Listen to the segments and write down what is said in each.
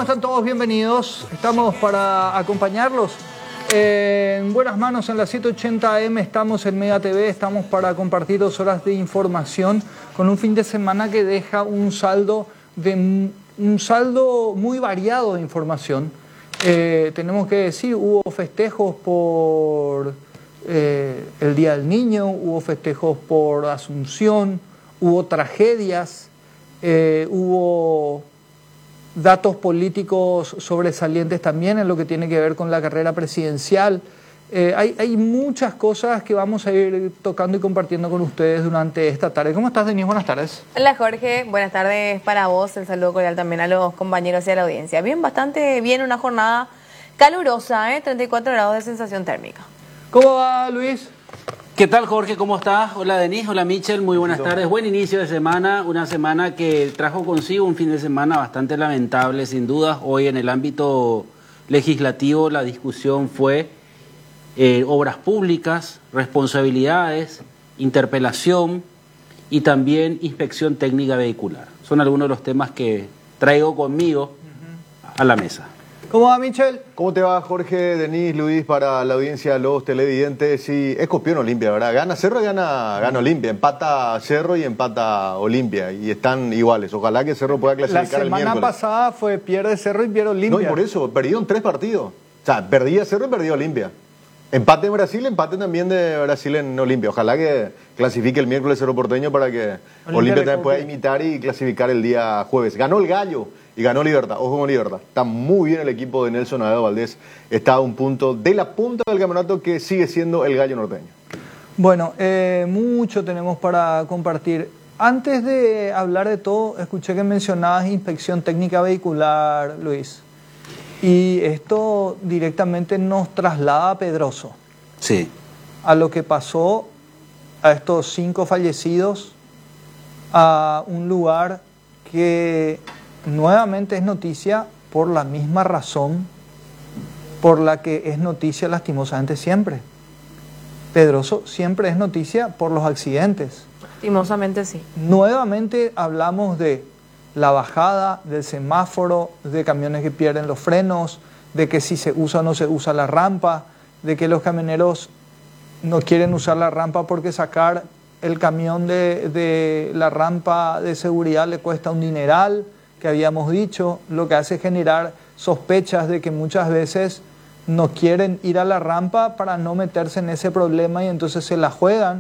están todos? Bienvenidos. Estamos para acompañarlos. En buenas manos en la 780 AM, estamos en Mega TV, estamos para compartir 2 horas de información con un fin de semana que deja un saldo muy variado de información. Tenemos que decir, hubo festejos por el Día del Niño, hubo festejos por Asunción, hubo tragedias, hubo datos políticos sobresalientes también en lo que tiene que ver con la carrera presidencial. Hay muchas cosas que vamos a ir tocando y compartiendo con ustedes durante esta tarde. ¿Cómo estás, Denise? Buenas tardes. Hola, Jorge. Buenas tardes para vos. El saludo cordial también a los compañeros y a la audiencia. Bien, bastante bien, una jornada calurosa, 34 grados de sensación térmica. ¿Cómo va, Luis? ¿Qué tal, Jorge? ¿Cómo estás? Hola, Denise. Hola, Michel. Muy buenas tardes. Buen inicio de semana. Una semana que trajo consigo un fin de semana bastante lamentable, sin duda. Hoy en el ámbito legislativo la discusión fue obras públicas, responsabilidades, interpelación y también inspección técnica vehicular. Son algunos de los temas que traigo conmigo a la mesa. ¿Cómo va, Michel? ¿Cómo te va, Jorge, Denise, Luis, para la audiencia, los televidentes? Sí, es copión Olimpia, ¿verdad? Gana Cerro y gana Olimpia. Empata Cerro y empata Olimpia. Y están iguales. Ojalá que Cerro pueda clasificar el miércoles. La semana pasada pierde Cerro y pierde Olimpia. No, y por eso, perdieron 3 partidos. O sea, perdía Cerro y perdía Olimpia. Empate en Brasil, empate también de Brasil en Olimpia. Ojalá que clasifique el miércoles Cerro Porteño para que Olimpia también pueda imitar y clasificar el día jueves. Ganó el Gallo y ganó Libertad. Ojo con Libertad. Está muy bien el equipo de Nelson Adedo Valdés. Está a un punto de la punta del campeonato que sigue siendo el Gallo norteño. Bueno, mucho tenemos para compartir. Antes de hablar de todo, escuché que mencionabas inspección técnica vehicular, Luis. Y esto directamente nos traslada a Pedroso. Sí. A lo que pasó a estos 5 fallecidos, a un lugar que nuevamente es noticia por la misma razón por la que es noticia lastimosamente siempre. Pedroso siempre es noticia por los accidentes. Lastimosamente sí. Nuevamente hablamos de la bajada del semáforo, de camiones que pierden los frenos, de que si se usa o no se usa la rampa, de que los camioneros no quieren usar la rampa porque sacar el camión de la rampa de seguridad le cuesta un dineral, que habíamos dicho, lo que hace generar sospechas de que muchas veces no quieren ir a la rampa para no meterse en ese problema y entonces se la juegan.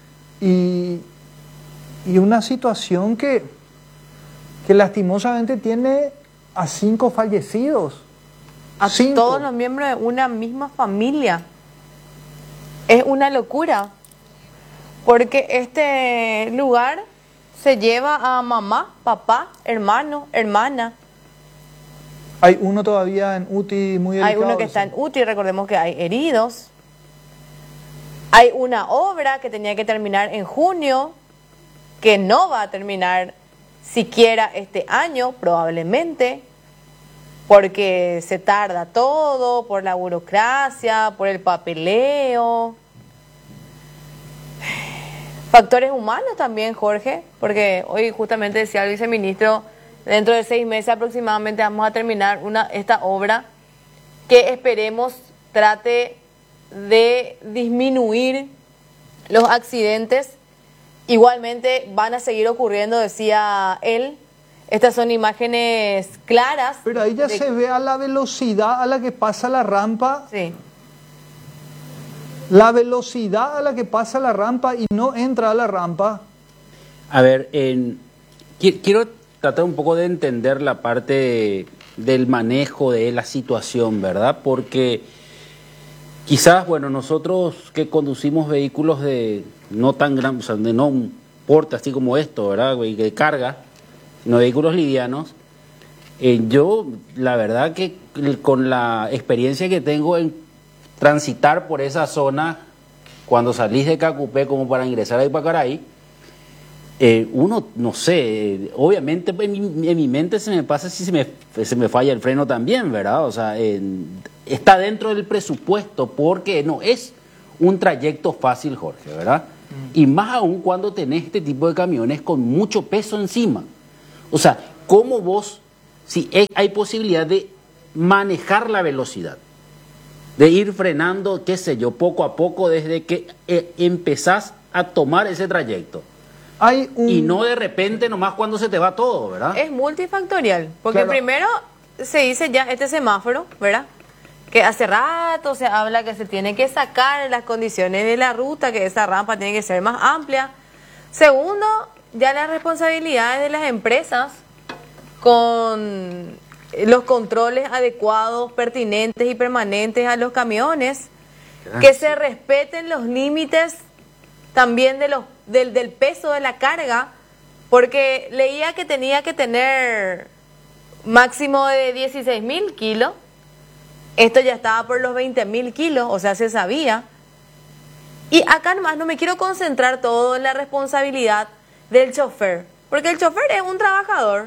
Y una situación que lastimosamente tiene a 5 fallecidos. A 5. Todos los miembros de una misma familia. Es una locura. Porque este lugar se lleva a mamá, papá, hermano, hermana. Hay uno todavía en UTI muy delicado. Hay uno que está en UTI, recordemos que hay heridos. Hay una obra que tenía que terminar en junio, que no va a terminar siquiera este año, probablemente, porque se tarda todo, por la burocracia, por el papeleo. Factores humanos también, Jorge, porque hoy justamente decía el viceministro, dentro de 6 meses aproximadamente vamos a terminar esta obra que esperemos trate de disminuir los accidentes. Igualmente van a seguir ocurriendo, decía él. Estas son imágenes claras. Pero ahí ya se ve a la velocidad a la que pasa la rampa. Sí. La velocidad a la que pasa la rampa y no entra a la rampa. A ver, quiero tratar un poco de entender la parte del manejo de la situación, ¿verdad? Porque quizás, bueno, nosotros que conducimos vehículos de no tan grandes, o sea, de no un porte así como esto, ¿verdad? Y de carga, no vehículos livianos. Yo, la verdad que con la experiencia que tengo en transitar por esa zona, cuando salís de Cacupé como para ingresar a Ipacaray, uno, no sé, obviamente en mi mente se me pasa si se me falla el freno también, ¿verdad? O sea, está dentro del presupuesto porque no es un trayecto fácil, Jorge, ¿verdad? Y más aún cuando tenés este tipo de camiones con mucho peso encima. O sea, ¿cómo vos si hay posibilidad de manejar la velocidad, de ir frenando, qué sé yo, poco a poco desde que empezás a tomar ese trayecto. Y no de repente nomás cuando se te va todo, ¿verdad? Es multifactorial, porque primero se dice ya este semáforo, ¿verdad? Que hace rato se habla que se tiene que sacar las condiciones de la ruta, que esa rampa tiene que ser más amplia. Segundo, ya las responsabilidades de las empresas con los controles adecuados, pertinentes y permanentes a los camiones, que se respeten los límites también del peso de la carga, porque leía que tenía que tener máximo de 16.000 kilos, esto ya estaba por los 20.000 kilos, o sea, se sabía. Y acá nomás no me quiero concentrar todo en la responsabilidad del chofer, porque el chofer es un trabajador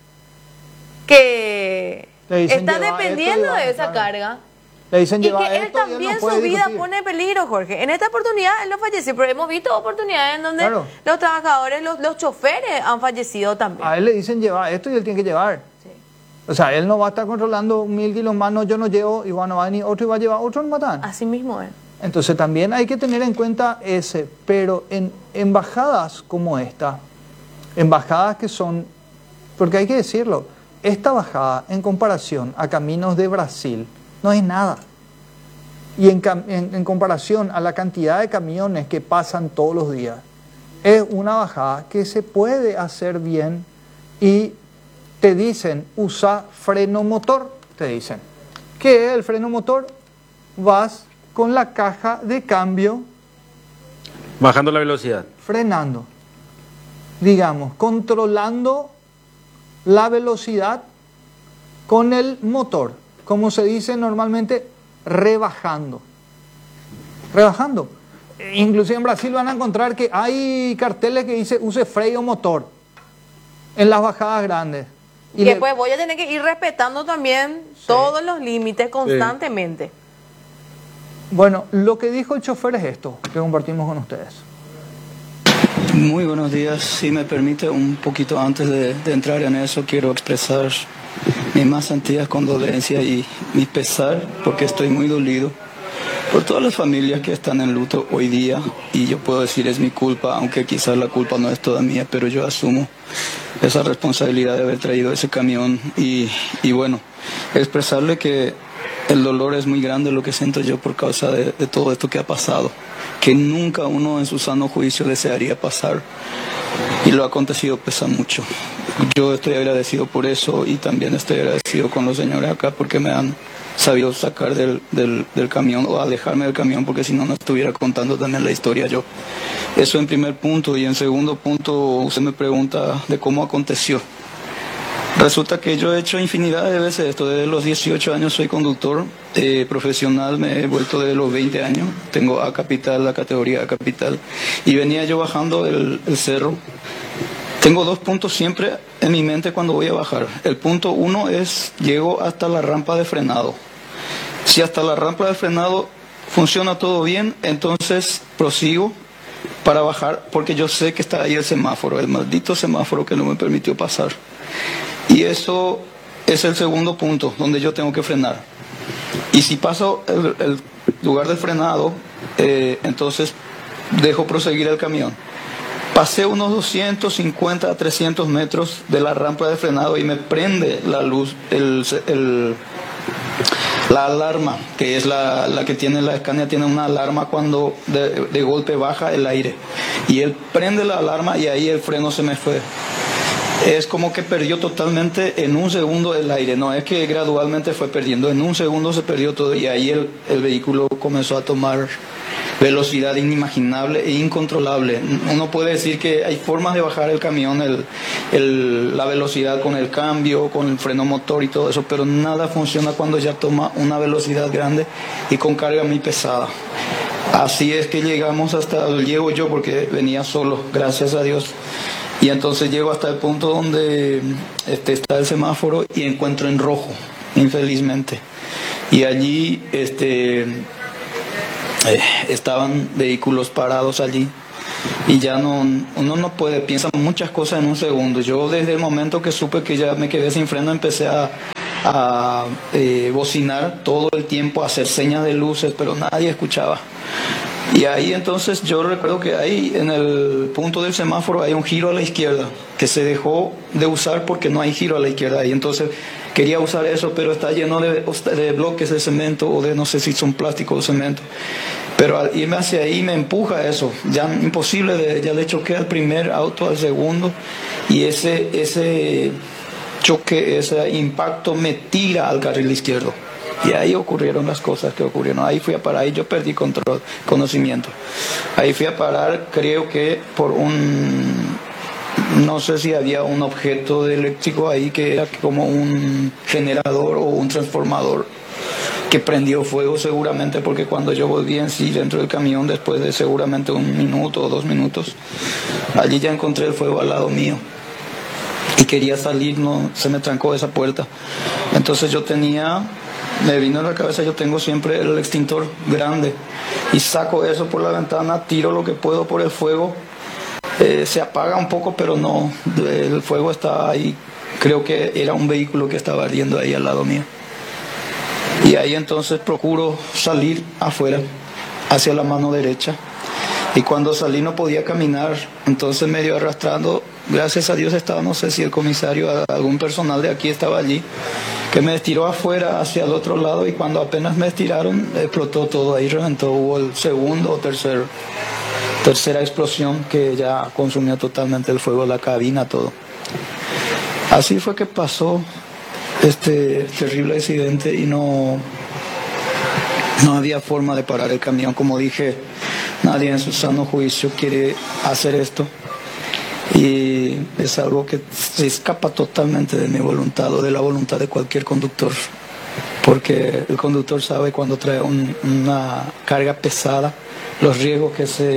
que está dependiendo de esa carga. Le dicen y que él también su vida pone en peligro, Jorge. En esta oportunidad él no falleció, pero hemos visto oportunidades en donde los trabajadores, los choferes han fallecido también. A él le dicen llevar esto y él tiene que llevar. Sí. O sea, él no va a estar controlando 1.000 kilos más, no, yo no llevo, y bueno, va a venir otro y va a llevar otro, no matan. Así mismo es. Entonces también hay que tener en cuenta ese, pero en bajadas como esta, en bajadas que son, porque hay que decirlo, esta bajada en comparación a caminos de Brasil no es nada. Y en comparación a la cantidad de camiones que pasan todos los días, es una bajada que se puede hacer bien y te dicen, usa freno motor, te dicen. ¿Qué es el freno motor? Vas con la caja de cambio bajando la velocidad, frenando, digamos, controlando la velocidad con el motor, como se dice normalmente, rebajando. Inclusive en Brasil van a encontrar que hay carteles que dice use freno motor en las bajadas grandes. Y después voy a tener que ir respetando también todos los límites constantemente. Bueno, lo que dijo el chofer es esto, que compartimos con ustedes. Muy buenos días. Si me permite, un poquito antes de entrar en eso, quiero expresar mis más sentidas condolencias y mi pesar, porque estoy muy dolido por todas las familias que están en luto hoy día, y yo puedo decir es mi culpa, aunque quizás la culpa no es toda mía, pero yo asumo esa responsabilidad de haber traído ese camión y bueno, expresarle que el dolor es muy grande lo que siento yo por causa de todo esto que ha pasado, que nunca uno en su sano juicio desearía pasar, y lo acontecido pesa mucho. Yo estoy agradecido por eso y también estoy agradecido con los señores acá porque me han sabido sacar del camión o alejarme del camión, porque si no, no estuviera contando también la historia yo. Eso en primer punto. Y en segundo punto, usted me pregunta de cómo aconteció. Resulta que yo he hecho infinidad de veces esto. Desde los 18 años soy conductor profesional, me he vuelto desde los 20 años. Tengo A Capital, la categoría A Capital. Y venía yo bajando el cerro. Tengo dos puntos siempre en mi mente cuando voy a bajar. El punto uno es, llego hasta la rampa de frenado. Si hasta la rampa de frenado funciona todo bien, entonces prosigo para bajar, porque yo sé que está ahí el semáforo, el maldito semáforo que no me permitió pasar. Y eso es el segundo punto donde yo tengo que frenar. Y si paso el lugar de frenado, entonces dejo proseguir el camión. Pasé unos 250 a 300 metros de la rampa de frenado y me prende la luz, la alarma, que es la que tiene la Scania, tiene una alarma cuando de golpe baja el aire. Y él prende la alarma y ahí el freno se me fue. Es como que perdió totalmente en un segundo el aire, no es que gradualmente fue perdiendo, en un segundo se perdió todo y ahí el vehículo comenzó a tomar velocidad inimaginable e incontrolable. Uno puede decir que hay formas de bajar el camión, la velocidad con el cambio, con el freno motor y todo eso, pero nada funciona cuando ya toma una velocidad grande y con carga muy pesada. Así es que llego yo porque venía solo, gracias a Dios. Y entonces llego hasta el punto donde está el semáforo y encuentro en rojo, infelizmente. Y allí estaban vehículos parados allí. y ya uno no puede, piensa muchas cosas en un segundo. Yo desde el momento que supe que ya me quedé sin freno empecé a bocinar todo el tiempo, a hacer señas de luces, pero nadie escuchaba. Y ahí entonces yo recuerdo que ahí en el punto del semáforo hay un giro a la izquierda que se dejó de usar porque no hay giro a la izquierda. Y entonces quería usar eso, pero está lleno de bloques de cemento o de no sé si son plásticos o cemento. Pero al irme hacia ahí me empuja eso, ya imposible, ya le choqué al primer auto, al segundo, y ese choque, ese impacto me tira al carril izquierdo. Y ahí ocurrieron las cosas que ocurrieron. Ahí fui a parar, ahí yo perdí conocimiento. Ahí fui a parar, creo que por no sé si había un objeto eléctrico ahí que era como un generador o un transformador que prendió fuego seguramente, porque cuando yo volví en sí dentro del camión, después de seguramente 1 minuto o 2 minutos, allí ya encontré el fuego al lado mío. Y quería salir, no se me trancó esa puerta. Entonces me vino a la cabeza, yo tengo siempre el extintor grande y saco eso por la ventana, tiro lo que puedo por el fuego, se apaga un poco, pero no, el fuego está ahí. Creo que era un vehículo que estaba ardiendo ahí al lado mío. Y ahí entonces procuro salir afuera, hacia la mano derecha. Y cuando salí no podía caminar, entonces medio arrastrando, gracias a Dios estaba, no sé si el comisario, algún personal de aquí estaba allí, que me estiró afuera hacia el otro lado, y cuando apenas me estiraron explotó todo, ahí reventó, hubo el segundo o tercera explosión que ya consumió totalmente el fuego, la cabina, todo. Así fue que pasó este terrible accidente y no había forma de parar el camión. Como dije, nadie en su sano juicio quiere hacer esto, y es algo que se escapa totalmente de mi voluntad o de la voluntad de cualquier conductor, porque el conductor sabe cuando trae una carga pesada los riesgos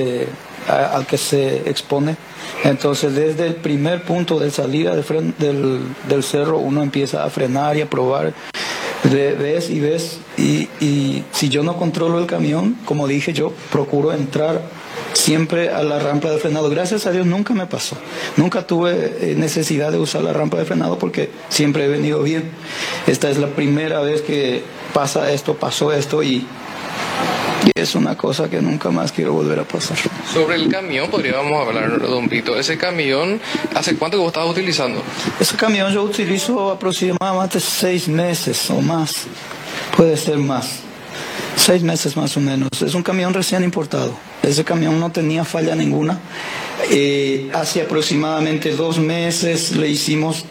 al que se expone. Entonces desde el primer punto de salida del cerro uno empieza a frenar y a probar, ves y si yo no controlo el camión, como dije, yo procuro entrar siempre a la rampa de frenado. Gracias a Dios nunca me pasó, nunca tuve necesidad de usar la rampa de frenado porque siempre he venido bien. Esta es la primera vez que pasó esto y es una cosa que nunca más quiero volver a pasar. Sobre el camión podríamos hablar, don Vito. ¿Ese camión hace cuánto que vos estabas utilizando? Ese camión yo utilizo aproximadamente 6 meses o más, puede ser más, 6 meses más o menos. Es un camión recién importado. Ese camión no tenía falla ninguna. Hace aproximadamente 2 meses le hicimos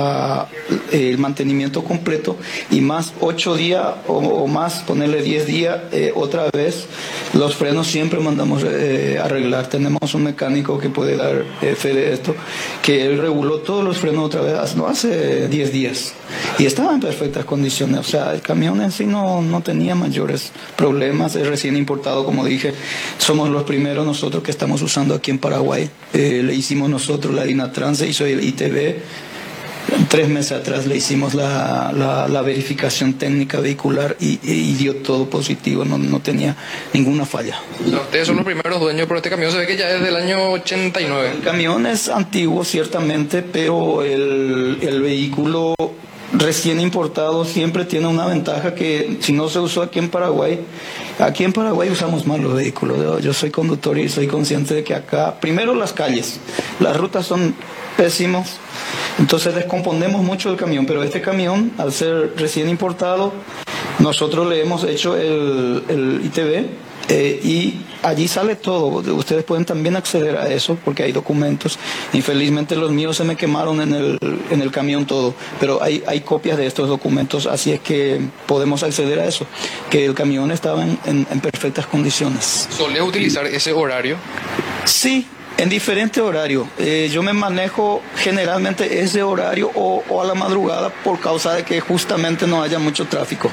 el mantenimiento completo, y más 8 días o más, ponerle 10 días, otra vez los frenos siempre mandamos arreglar. Tenemos un mecánico que puede dar fe de esto, que él reguló todos los frenos otra vez hace 10 días y estaba en perfectas condiciones. O sea, el camión en sí no tenía mayores problemas. Es recién importado, como dije. Somos los primeros nosotros que estamos usando aquí en Paraguay. Le hicimos nosotros, la Dinatran se hizo el ITV. 3 meses atrás le hicimos la verificación técnica vehicular y dio todo positivo, no tenía ninguna falla. O sea, ustedes son los primeros dueños, pero este camión se ve que ya es del año 89. El camión es antiguo, ciertamente, pero el vehículo recién importado siempre tiene una ventaja que si no se usó aquí en Paraguay usamos mal los vehículos. Yo soy conductor y soy consciente de que acá, primero las calles, las rutas son pésimos, entonces descomponemos mucho el camión, pero este camión, al ser recién importado, nosotros le hemos hecho el ITV, y allí sale todo. Ustedes pueden también acceder a eso porque hay documentos. Infelizmente los míos se me quemaron en el camión todo, pero hay copias de estos documentos, así es que podemos acceder a eso, que el camión estaba en perfectas condiciones. ¿Solés utilizar ese horario? Sí, en diferente horario. Yo me manejo generalmente ese horario o a la madrugada, por causa de que justamente no haya mucho tráfico.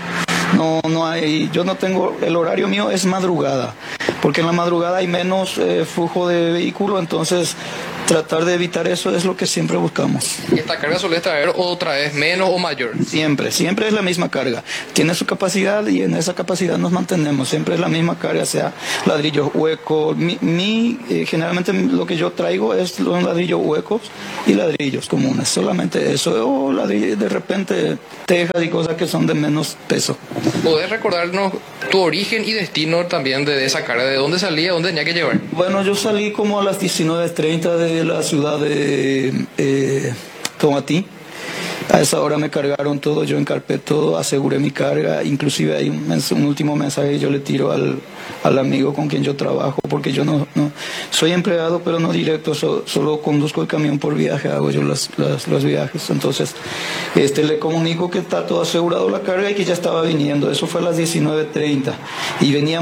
Yo no tengo, el horario mío es madrugada, porque en la madrugada hay menos flujo de vehículos, entonces tratar de evitar eso es lo que siempre buscamos. ¿Y esta carga suele traer otra vez menos o mayor? Siempre es la misma carga. Tiene su capacidad y en esa capacidad nos mantenemos. Siempre es la misma carga, sea ladrillos huecos. Generalmente lo que yo traigo es los ladrillos huecos y ladrillos comunes. Solamente eso. O de repente tejas y cosas que son de menos peso. ¿Podés recordarnos tu origen y destino también de esa carga? ¿De dónde salía? ¿Dónde tenía que llevar? Bueno, yo salí como a las 19:30 de la ciudad de Tomatí. A esa hora me cargaron todo, yo encarpé todo, aseguré mi carga, inclusive hay un último mensaje que yo le tiro al amigo con quien yo trabajo, porque yo no soy empleado, pero no directo, solo conduzco el camión por viaje, hago yo los viajes. Entonces le comunico que está todo asegurado la carga y que ya estaba viniendo. Eso fue a las 19:30 y venía